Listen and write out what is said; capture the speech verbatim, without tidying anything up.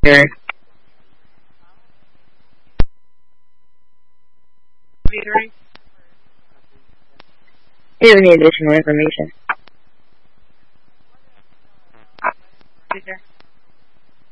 Sure. Metering? Do you have any additional information? Right there.